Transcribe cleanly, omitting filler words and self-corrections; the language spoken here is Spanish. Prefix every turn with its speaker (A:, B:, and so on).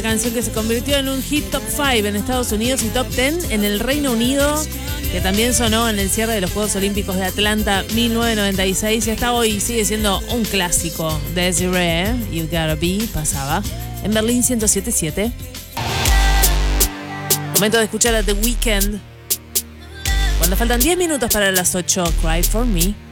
A: canción que se convirtió en un hit top 5 en Estados Unidos y top 10 en el Reino Unido, que también sonó en el cierre de los Juegos Olímpicos de Atlanta 1996 y hasta hoy sigue siendo un clásico. Desiree, You Gotta Be, pasaba en Berlín 107.7. Momento de escuchar a The Weeknd. Cuando faltan 10 minutos para las 8, Cry For Me.